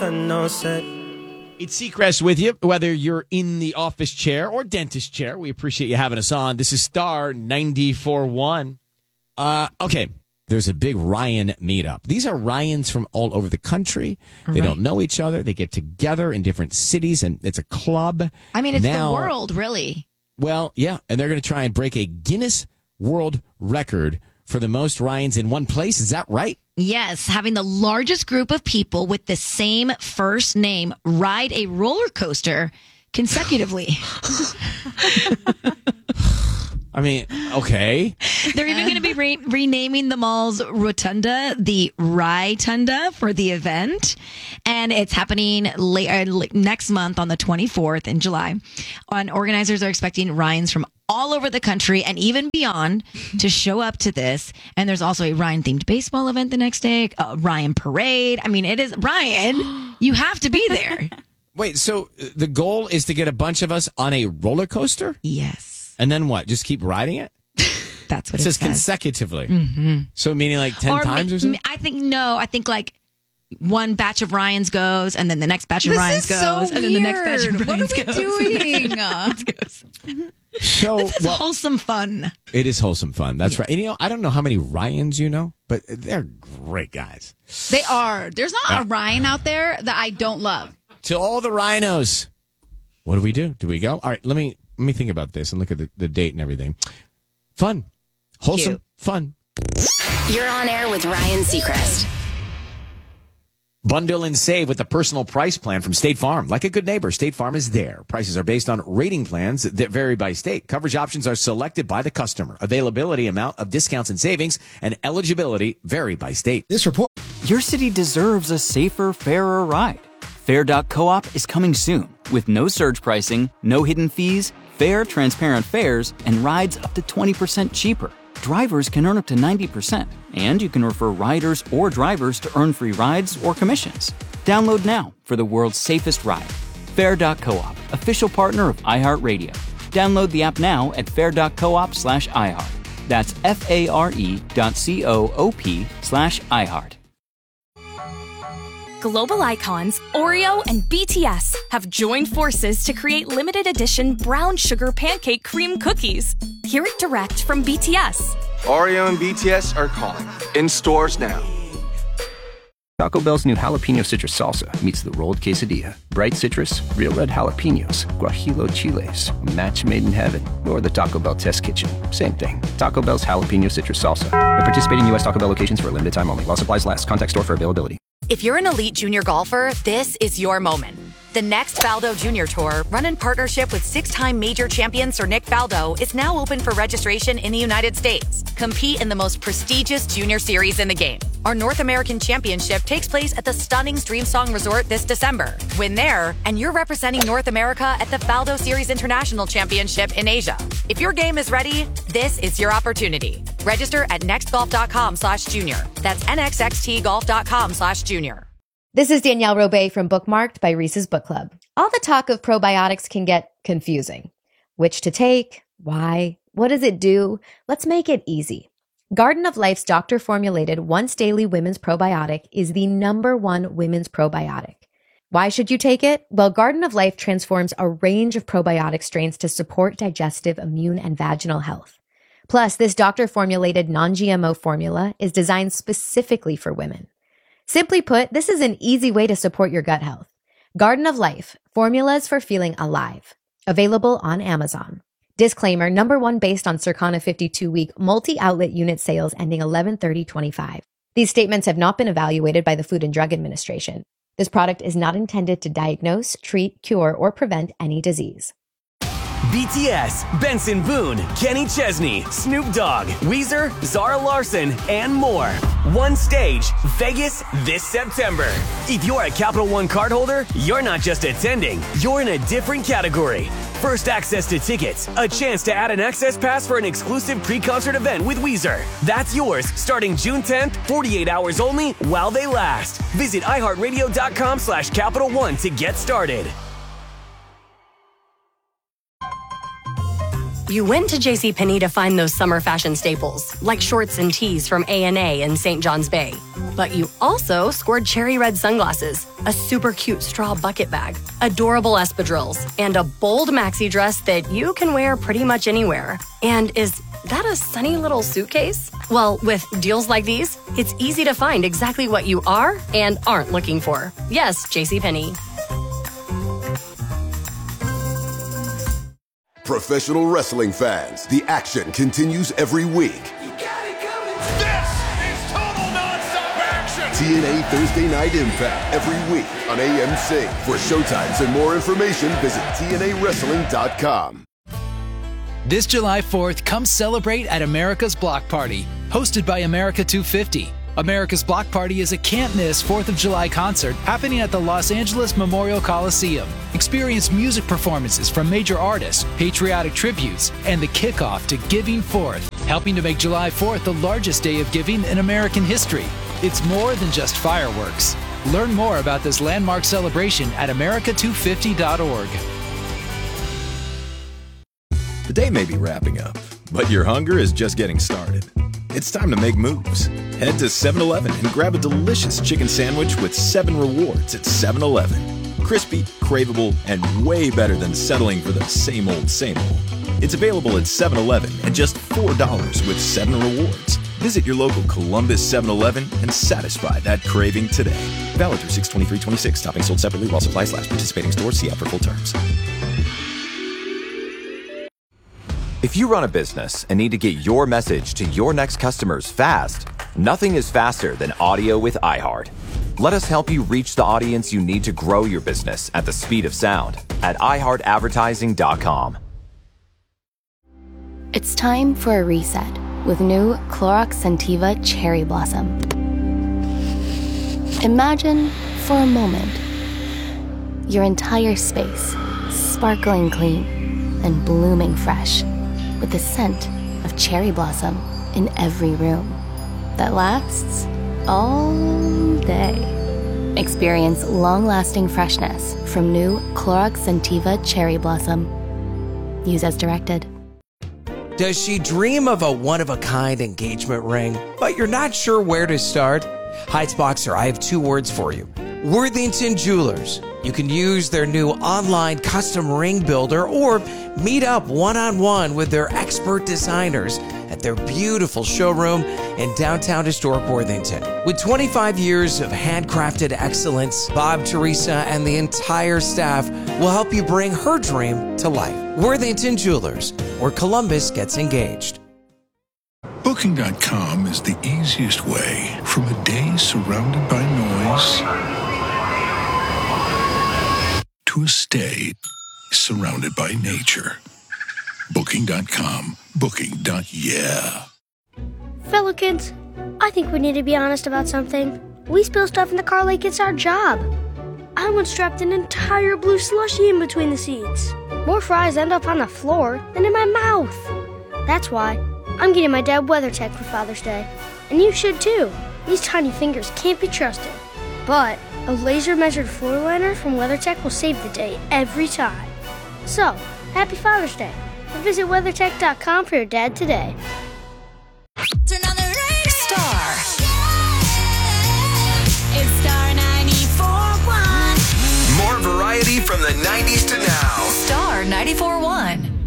It's Seacrest with you, whether you're in the office chair or dentist chair. We appreciate you having us on. This is Star 94.1. Okay, there's a big Ryan meetup. These are Ryans from all over the country. They don't know each other. They get together in different cities, and it's a club. I mean, it's the world, really. Well, yeah, and they're going to try and break a Guinness World Record for the most Ryans in one place. Is that right? Yes, having the largest group of people with the same first name ride a roller coaster consecutively. I mean, okay. They're even going to be renaming the mall's rotunda the Rye-tunda for the event. And it's happening next month on the 24th in July. And organizers are expecting Ryans from all over the country and even beyond to show up to this. And there's also a Ryan-themed baseball event the next day, a Ryan parade. I mean, it is Ryan. You have to be there. Wait, so the goal is to get a bunch of us on a roller coaster? Yes. And then what? Just keep riding it? That's what it says. Consecutively. Mm-hmm. So meaning like 10 times or something? I think like one batch of Ryans goes, and then the next batch of Ryans goes, and then the next batch of Ryans goes. What are we doing? So, this is wholesome fun. It is wholesome fun. That's right. And I don't know how many Ryans you know, but they're great guys. They are. There's not a Ryan out there that I don't love. To all the rhinos, what do we do? Do we go? All right, let me think about this and look at the date and everything. Fun. Wholesome. Cute. Fun. You're on air with Ryan Seacrest. Bundle and save with the personal price plan from State Farm. Like a good neighbor, State Farm is there. Prices are based on rating plans that vary by state. Coverage options are selected by the customer. Availability, amount of discounts and savings, and eligibility vary by state. This report. Your city deserves a safer, fairer ride. Fair.coop is coming soon with no surge pricing, no hidden fees, fair, transparent fares, and rides up to 20% cheaper. Drivers can earn up to 90%, and you can refer riders or drivers to earn free rides or commissions. Download now for the world's safest ride. Fair.coop, official partner of iHeartRadio. Download the app now at fair.coop/iHeart. That's FARE.coop/iHeart. Global icons Oreo and BTS have joined forces to create limited edition brown sugar pancake cream cookies. Hear it direct from BTS. Oreo and BTS are calling. In stores now. Taco Bell's new jalapeno citrus salsa meets the rolled quesadilla. Bright citrus, real red jalapenos, guajillo chiles, a match made in heaven, or the Taco Bell test kitchen. Same thing. Taco Bell's jalapeno citrus salsa. At participating U.S. Taco Bell locations for a limited time only. While supplies last. Contact store for availability. If you're an elite junior golfer, this is your moment. The next Faldo Junior Tour, run in partnership with six-time major champion Sir Nick Faldo, is now open for registration in the United States. Compete in the most prestigious junior series in the game. Our North American Championship takes place at the stunning Streamsong Resort this December. Win there, and you're representing North America at the Faldo Series International Championship in Asia. If your game is ready, this is your opportunity. Register at nextgolf.com/junior. That's nxxtgolf.com/junior. This is Danielle Robay from Bookmarked by Reese's Book Club. All the talk of probiotics can get confusing. Which to take? Why? What does it do? Let's make it easy. Garden of Life's doctor-formulated once-daily women's probiotic is the #1 women's probiotic. Why should you take it? Well, Garden of Life transforms a range of probiotic strains to support digestive, immune, and vaginal health. Plus, this doctor-formulated non-GMO formula is designed specifically for women. Simply put, this is an easy way to support your gut health. Garden of Life, formulas for feeling alive. Available on Amazon. Disclaimer, #1 based on Circana 52-week multi-outlet unit sales ending 11/30/25. These statements have not been evaluated by the Food and Drug Administration. This product is not intended to diagnose, treat, cure, or prevent any disease. BTS, Benson Boone, Kenny Chesney, Snoop Dogg, Weezer, Zara Larsson, and more. One stage, Vegas this September. If you're a Capital One cardholder, you're not just attending, you're in a different category. First access to tickets, a chance to add an access pass for an exclusive pre-concert event with Weezer. That's yours starting June 10th, 48 hours only while they last. Visit iHeartRadio.com/Capital One to get started. You went to JCPenney to find those summer fashion staples, like shorts and tees from A&A in St. John's Bay. But you also scored cherry red sunglasses, a super cute straw bucket bag, adorable espadrilles, and a bold maxi dress that you can wear pretty much anywhere. And is that a sunny little suitcase? Well, with deals like these, it's easy to find exactly what you are and aren't looking for. Yes, JCPenney. Professional wrestling fans, the action continues every week. This is total nonstop action! TNA Thursday Night Impact every week on AMC. For showtimes and more information, visit TNAWrestling.com. This July 4th, come celebrate at America's Block Party, hosted by America 250. America's Block Party is a can't-miss 4th of July concert happening at the Los Angeles Memorial Coliseum. Experience music performances from major artists, patriotic tributes, and the kickoff to Giving Forth, helping to make July 4th the largest day of giving in American history. It's more than just fireworks. Learn more about this landmark celebration at america250.org. The day may be wrapping up, but your hunger is just getting started. It's time to make moves. Head to 7-Eleven and grab a delicious chicken sandwich with 7 rewards at 7-Eleven. Crispy, craveable, and way better than settling for the same old, same old. It's available at 7-Eleven at just $4 with 7 rewards. Visit your local Columbus 7-Eleven and satisfy that craving today. Valid through 6/23/26. Topping sold separately while supplies last. Participating stores. See app for full terms. If you run a business and need to get your message to your next customers fast, nothing is faster than audio with iHeart. Let us help you reach the audience you need to grow your business at the speed of sound at iHeartAdvertising.com. It's time for a reset with new Clorox Scentiva Cherry Blossom. Imagine, for a moment, your entire space sparkling clean and blooming fresh, with the scent of cherry blossom in every room that lasts all day. Experience long-lasting freshness from new Clorox Scentiva Cherry Blossom. Use as directed. Does she dream of a one-of-a-kind engagement ring, but you're not sure where to start? Heights Boxer, I have 2 words for you. Worthington Jewelers. You can use their new online custom ring builder or meet up one-on-one with their expert designers at their beautiful showroom in downtown historic Worthington. With 25 years of handcrafted excellence, Bob, Teresa, and the entire staff will help you bring her dream to life. Worthington Jewelers, where Columbus gets engaged. Booking.com is the easiest way from a day surrounded by noise to a stay surrounded by nature. Booking.com. Booking.yeah. Fellow kids, I think we need to be honest about something. We spill stuff in the car like it's our job. I once dropped an entire blue slushie in between the seats. More fries end up on the floor than in my mouth. That's why I'm getting my dad WeatherTech for Father's Day. And you should too. These tiny fingers can't be trusted. But a laser-measured floor liner from WeatherTech will save the day every time. So, happy Father's Day. And visit WeatherTech.com for your dad today. Turn on the radio. Star. It's Star 94.1. More variety from the 90s to now. Star 94.1.